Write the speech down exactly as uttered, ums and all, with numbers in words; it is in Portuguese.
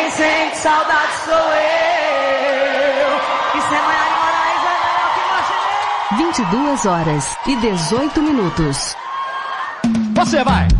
quem sente saudade sou eu. Isso é Maiara Moraes, é melhor que Martinez. vinte e duas horas e dezoito minutos. Você vai!